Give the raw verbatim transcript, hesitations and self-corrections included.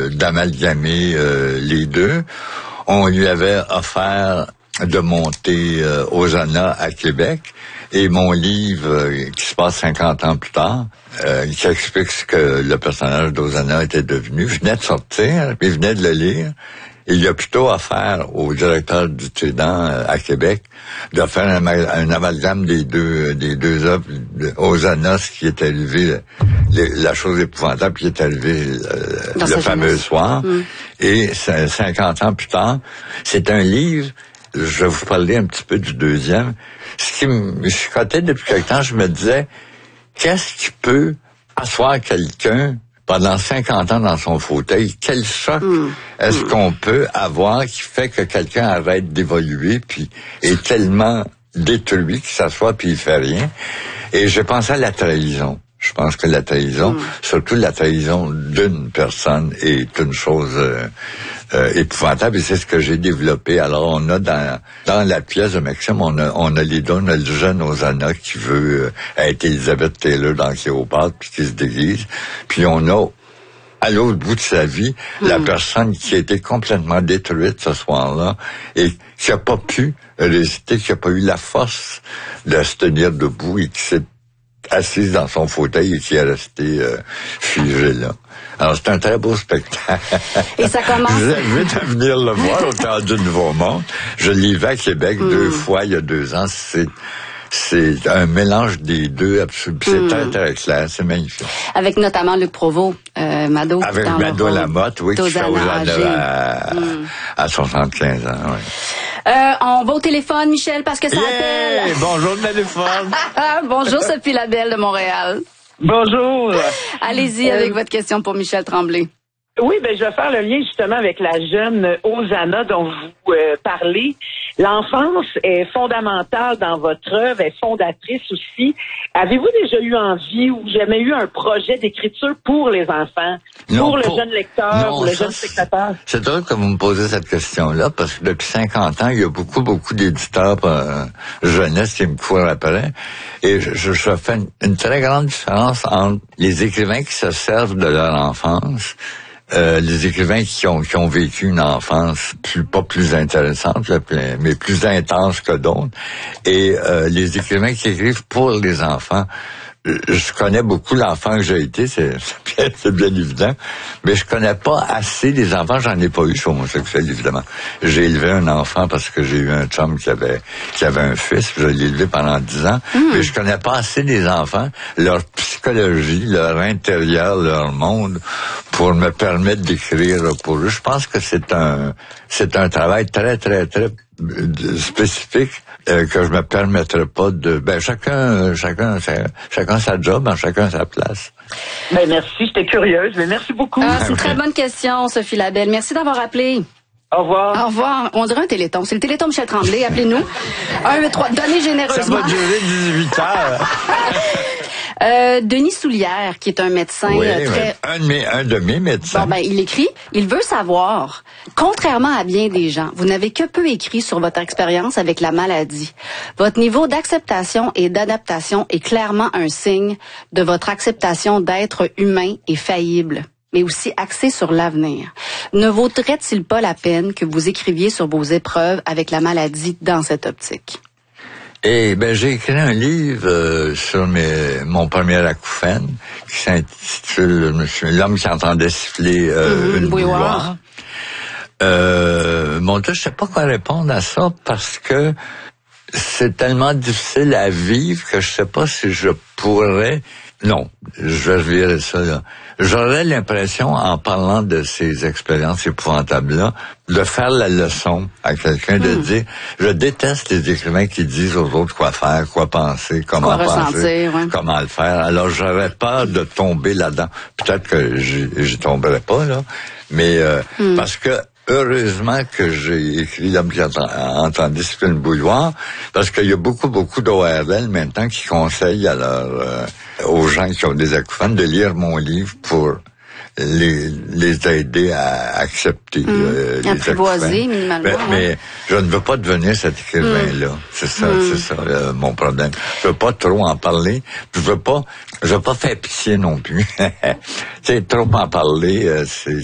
de, d'amalgamer euh, les deux. On lui avait offert de monter euh, Hosanna à Québec. Et mon livre, euh, qui se passe cinquante ans plus tard, euh, qui explique ce que le personnage d'Hosanna était devenu, venait de sortir, puis venait de le lire. Il y a plutôt offert au directeur du Trident euh, à Québec de faire un, un amalgame des deux des deux œuvres. Hosanna, ce qui est arrivé, les, la chose épouvantable qui est arrivée euh, le fameux jeunesse. soir. Mm. Et cinquante ans plus tard, c'est un livre, je vais vous parler un petit peu du deuxième. Ce qui me chicotait depuis quelque temps, je me disais, qu'est-ce qui peut asseoir quelqu'un pendant cinquante ans dans son fauteuil? Quel choc mmh. est-ce mmh. qu'on peut avoir qui fait que quelqu'un arrête d'évoluer puis est tellement détruit qu'il s'assoit puis il fait rien? Et j'ai pensé à la trahison. Je pense que la trahison, mmh. surtout la trahison d'une personne, est une chose euh, euh, épouvantable. Et c'est ce que j'ai développé. Alors, on a dans dans la pièce de Maxime, on a on a les deux, on a le jeune Hosanna qui veut euh, être Elizabeth Taylor dans Cléopâtre, puis qui se déguise. Puis on a, à l'autre bout de sa vie, mmh. la personne qui a été complètement détruite ce soir-là et qui n'a pas pu résister, qui n'a pas eu la force de se tenir debout et qui s'est assise dans son fauteuil et qui est resté euh, figé là. Alors, c'est un très beau spectacle. Et ça commence... Je vous invite à venir le voir au Théâtre du Nouveau Monde. Je l'ai vu à Québec mm. deux fois il y a deux ans. C'est... C'est un mélange des deux, absolument. C'est mm. très, très clair. C'est magnifique. Avec notamment Luc Provost, euh, Mado. Avec Mado Lamotte, oui, qui fait Hosanna à, mm. à soixante-quinze ans, oui. Euh, on va au téléphone, Michel, parce que ça yeah! appelle. Bonjour, téléphone. Bonjour, Sophie Labelle de Montréal. Bonjour. Allez-y euh... avec votre question pour Michel Tremblay. Oui, ben je vais faire le lien justement avec la jeune Hosanna dont vous euh, parlez. L'enfance est fondamentale dans votre œuvre, est fondatrice aussi. Avez-vous déjà eu envie ou jamais eu un projet d'écriture pour les enfants, non, pour le pour... jeune lecteur, non, pour le jeune spectateur? C'est drôle que vous me posez cette question-là, parce que depuis cinquante ans, il y a beaucoup, beaucoup d'éditeurs euh, jeunesse qui me courent après. Et je, je fais une, une très grande différence entre les écrivains qui se servent de leur enfance, Euh, les écrivains qui ont qui ont vécu une enfance plus pas plus intéressante, mais plus intense que d'autres, et euh, les écrivains qui écrivent pour les enfants. Je connais beaucoup l'enfant que j'ai été, c'est, c'est, bien, c'est bien évident, mais je connais pas assez les enfants, j'en ai pas eu, je suis homosexuel, évidemment. J'ai élevé un enfant parce que j'ai eu un chum qui avait qui avait un fils, je l'ai élevé pendant dix ans, mmh. mais je connais pas assez les enfants, leur psychologie, leur intérieur, leur monde, pour me permettre d'écrire pour eux. Je pense que c'est un c'est un travail très, très, très spécifique euh, que je me permettrai pas de... Ben, chacun, chacun, chacun sa job, hein, chacun sa place. Ben, merci, j'étais curieuse, mais merci beaucoup. Ah, c'est une très bonne question, Sophie Labelle. Merci d'avoir appelé. Au revoir. Au revoir. On dirait un téléthon. C'est le téléthon Michel Tremblay. Appelez-nous. un, trois, donnez généreusement. Ça va durer dix-huit heures. Euh, Denis Soulière, qui est un médecin oui, euh, très... Oui. Un de mes, un de mes médecins. Bon, ben, il écrit, il veut savoir, contrairement à bien des gens, vous n'avez que peu écrit sur votre expérience avec la maladie. Votre niveau d'acceptation et d'adaptation est clairement un signe de votre acceptation d'être humain et faillible, mais aussi axé sur l'avenir. Ne vaudrait-il pas la peine que vous écriviez sur vos épreuves avec la maladie dans cette optique? Eh ben, j'ai écrit un livre euh, sur mes, mon premier acouphène qui s'intitule Monsieur l'homme qui entendait siffler euh, mmh, une bouilloire. Euh, mon Dieu, je sais pas quoi répondre à ça parce que c'est tellement difficile à vivre que je sais pas si je pourrais. Non, je vais revirer ça là. J'aurais l'impression, en parlant de ces expériences épouvantables-là, de faire la leçon à quelqu'un, de mmh. dire, je déteste les écrivains qui disent aux autres quoi faire, quoi penser, comment quoi penser, ressentir, ouais. comment le faire. Alors, j'aurais peur de tomber là-dedans. Peut-être que j'y, j'y tomberai pas, là, mais euh, mmh. parce que heureusement que j'ai écrit L'homme qui entendait siffler une bouilloire, parce qu'il y a beaucoup, beaucoup d'O R L maintenant qui conseillent à leur, euh, aux gens qui ont des acouphènes de lire mon livre pour les, les aider à accepter mmh. euh, les apprivoiser minimalement. Mais, mais ouais. je ne veux pas devenir cet écrivain-là. Mmh. C'est ça, mmh. c'est ça euh, mon problème. Je veux pas trop en parler. Je veux pas, je veux pas faire pitié non plus. Tu sais, trop en parler, euh, c'est